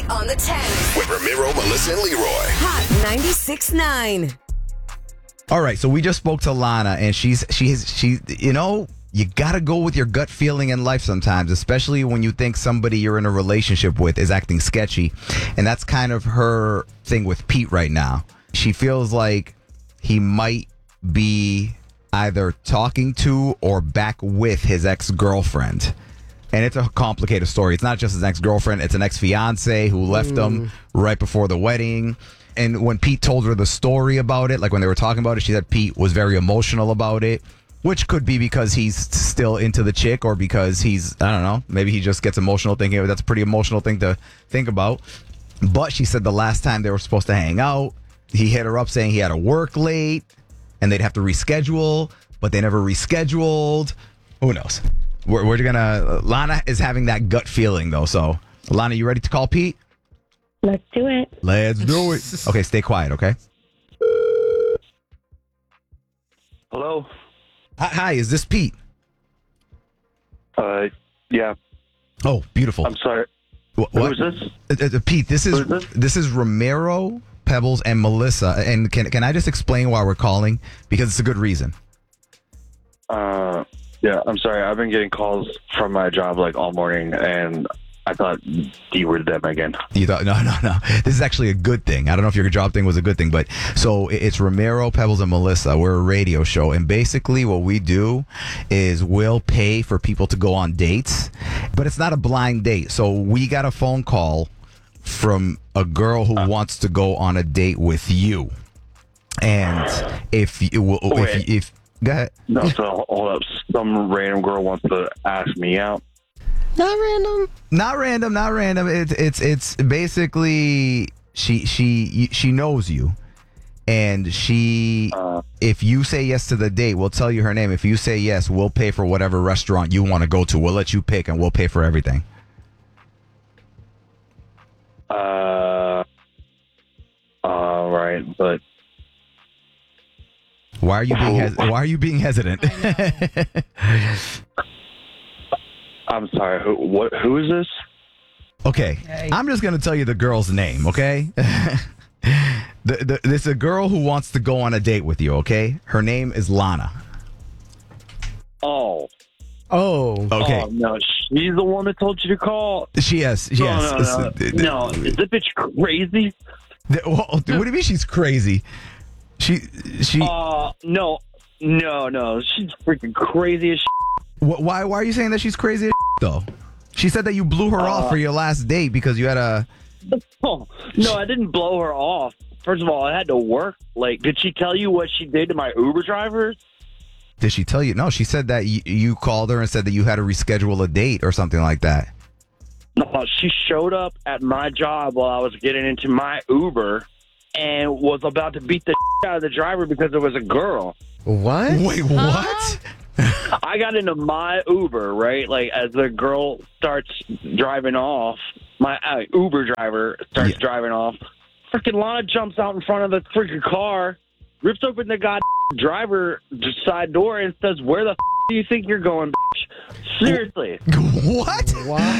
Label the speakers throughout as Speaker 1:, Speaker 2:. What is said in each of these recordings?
Speaker 1: on the 10th.
Speaker 2: With Ramiro, Melissa, and Leroy.
Speaker 1: Hot 96.9.
Speaker 3: All right, so we just spoke to Lana, and she's you know, you got to go with your gut feeling in life sometimes, especially when you think somebody you're in a relationship with is acting sketchy. And that's kind of her thing with Pete right now. She feels like he might be either talking to or back with his ex-girlfriend. And it's a complicated story. It's not just his ex-girlfriend. It's an ex-fiance who left him right before the wedding. And when Pete told her the story about it, like when they were talking about it, she said Pete was very emotional about it, which could be because he's still into the chick or because he's, I don't know, maybe he just gets emotional thinking that's a pretty emotional thing to think about. But she said the last time they were supposed to hang out, he hit her up saying he had to work late and they'd have to reschedule, but they never rescheduled. Who knows? We're gonna. Lana is having that gut feeling though. So, Lana, you ready to call Pete?
Speaker 4: Let's do it.
Speaker 3: Let's do it. Okay, stay quiet. Okay.
Speaker 5: Hello.
Speaker 3: Hi, is this Pete?
Speaker 5: Yeah.
Speaker 3: Oh, beautiful.
Speaker 5: I'm sorry.
Speaker 3: What?
Speaker 5: Who's this?
Speaker 3: Pete, this is
Speaker 5: Who is
Speaker 3: this is Ramiro, Pebbles, and Melissa. And can I just explain why we're calling? Because it's a good reason.
Speaker 5: Yeah, I'm sorry. I've been getting calls from my job like all morning, and I thought you were them again.
Speaker 3: You thought, no. This is actually a good thing. I don't know if your job thing was a good thing, but so it's Ramiro, Pebbles, and Melissa. We're a radio show, and basically what we do is we'll pay for people to go on dates, but it's not a blind date. So we got a phone call from a girl who wants to go on a date with you, and if go ahead.
Speaker 5: No, so hold up. Some random girl wants to ask me out.
Speaker 3: Not random. It's basically she knows you, and she if you say yes to the date, we'll tell you her name. If you say yes, we'll pay for whatever restaurant you want to go to. We'll let you pick, and we'll pay for everything.
Speaker 5: All right, but
Speaker 3: why are you being hesitant?
Speaker 5: I'm sorry. Who is this?
Speaker 3: Okay, I'm just gonna tell you the girl's name. Okay, there's a girl who wants to go on a date with you. Okay, her name is Lana.
Speaker 5: Oh.
Speaker 3: Okay.
Speaker 5: Oh, no, she's the one that told you to call.
Speaker 3: Yes.
Speaker 5: No, is this bitch crazy?
Speaker 3: What do you mean she's crazy? She.
Speaker 5: No. She's freaking crazy as shit.
Speaker 3: Why are you saying that she's crazy as shit, though? She said that you blew her off for your last date because you had a...
Speaker 5: Oh, no, I didn't blow her off. First of all, I had to work. Like, did she tell you what she did to my Uber drivers?
Speaker 3: Did she tell you? No, she said that you called her and said that you had to reschedule a date or something like that.
Speaker 5: No, she showed up at my job while I was getting into my Uber and was about to beat the out of the driver because it was a girl.
Speaker 6: What?
Speaker 3: Wait, what?
Speaker 5: I got into my Uber, right? Like, as the girl starts driving off, my Uber driver starts driving off. Freaking Lana jumps out in front of the freaking car, rips open the driver side door, and says, "Where the do you think you're going, bitch?" Seriously.
Speaker 3: What?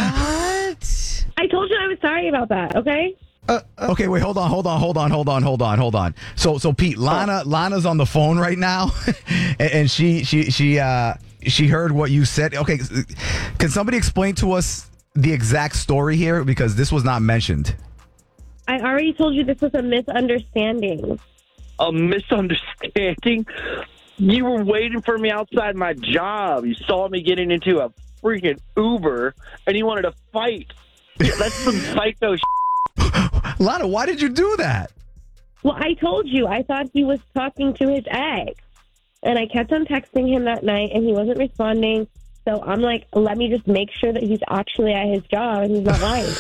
Speaker 4: I told you I was sorry about that, okay?
Speaker 3: Okay, wait, hold on. So Pete, Lana's on the phone right now, and she heard what you said. Okay, can somebody explain to us the exact story here because this was not mentioned?
Speaker 4: I already told you this was a misunderstanding.
Speaker 5: A misunderstanding? You were waiting for me outside my job. You saw me getting into a freaking Uber, and you wanted to fight. That's some psycho shit.
Speaker 3: Lana, why did you do that?
Speaker 4: Well, I told you. I thought he was talking to his ex. And I kept on texting him that night, and he wasn't responding. So I'm like, let me just make sure that he's actually at his job and he's not lying.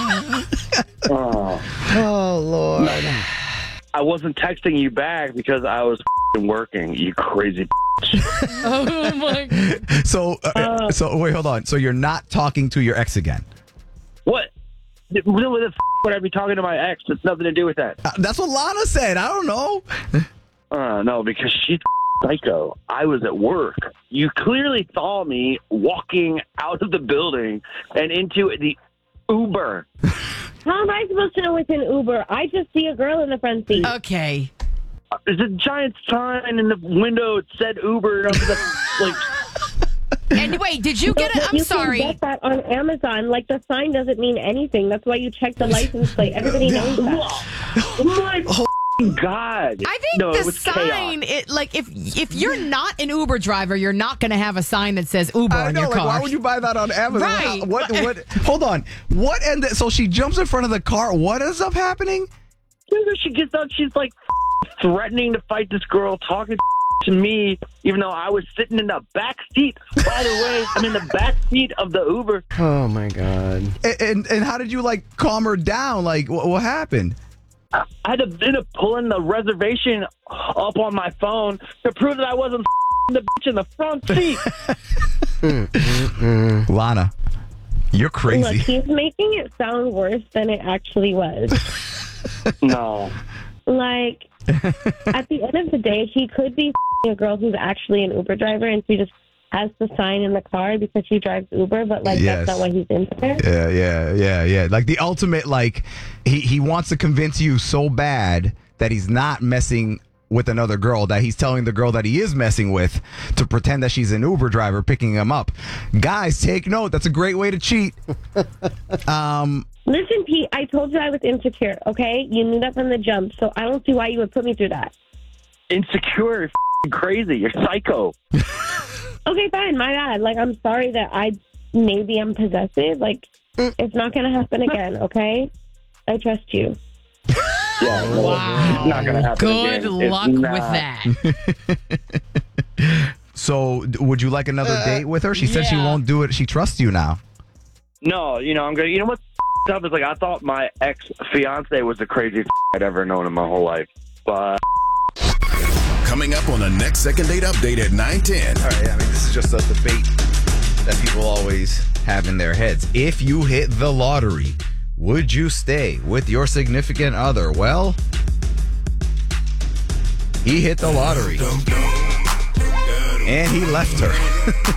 Speaker 6: Oh, Lord.
Speaker 5: I wasn't texting you back because I was working, you crazy
Speaker 6: Oh, my God.
Speaker 3: So wait, hold on. So you're not talking to your ex again?
Speaker 5: What? What the would I be talking to my ex? It's nothing to do with that.
Speaker 3: That's what Lana said. I don't know.
Speaker 5: No, because she's psycho. I was at work. You clearly saw me walking out of the building and into the Uber.
Speaker 4: How am I supposed to know it's an Uber? I just see a girl in the front seat.
Speaker 2: Okay.
Speaker 5: There's a giant sign in the window. It said Uber. Up to the, like,
Speaker 2: And wait, did you get it? I'm
Speaker 4: You
Speaker 2: sorry.
Speaker 4: can get that on Amazon. Like, the sign doesn't mean anything. That's why you check the license plate. Everybody knows that.
Speaker 5: my God.
Speaker 2: I think
Speaker 5: no, it
Speaker 2: the
Speaker 5: was
Speaker 2: sign,
Speaker 5: chaos.
Speaker 2: if you're not an Uber driver, you're not going to have a sign that says Uber
Speaker 3: I
Speaker 2: on
Speaker 3: know,
Speaker 2: your
Speaker 3: like,
Speaker 2: car.
Speaker 3: why would you buy that on Amazon?
Speaker 2: Right.
Speaker 3: What? Hold on. What? And so she jumps in front of the car. What ends up happening?
Speaker 5: She gets up. She's like threatening to fight this girl, talking to me, even though I was sitting in the back seat. By the way, I'm in the back seat of the Uber.
Speaker 6: Oh my God.
Speaker 3: And how did you like calm her down? Like what happened?
Speaker 5: I had to end up pulling the reservation up on my phone to prove that I wasn't the bitch in the front seat.
Speaker 3: Lana, you're
Speaker 4: Look,
Speaker 3: crazy.
Speaker 4: he's making it sound worse than it actually was.
Speaker 5: No.
Speaker 4: Like, at the end of the day, he could be a girl who's actually an Uber driver, and she just has the sign in the car because she drives Uber, but, like,
Speaker 3: Yes.
Speaker 4: that's not why he's into her.
Speaker 3: Yeah. Like the ultimate, like he wants to convince you so bad that he's not messing with another girl, that he's telling the girl that he is messing with to pretend that she's an Uber driver picking him up. Guys, take note. That's a great way to cheat.
Speaker 4: Listen, Pete, I told you I was insecure, okay? You knew that from the jump, so I don't see why you would put me through that.
Speaker 5: Insecure. You're crazy. You're psycho.
Speaker 4: Okay, fine, my bad. Like, I'm sorry that maybe I'm possessive. Like, it's not going to happen again, okay? I trust you.
Speaker 5: Yeah, no,
Speaker 2: Wow.
Speaker 5: Not gonna happen
Speaker 2: Good
Speaker 5: again. It's
Speaker 2: luck with
Speaker 5: not.
Speaker 2: that.
Speaker 3: So, would you like another date with her? She said she
Speaker 2: yeah.
Speaker 3: won't do it. She trusts you now.
Speaker 5: No, I'm gonna. You know what's up is like I thought my ex-fiance was the craziest I'd ever known in my whole life, but.
Speaker 7: Coming up on the next second date update at 9:10.
Speaker 3: All right, I mean, this is just a debate that people always have in their heads. If you hit the lottery, would you stay with your significant other? Well, he hit the lottery and he left her.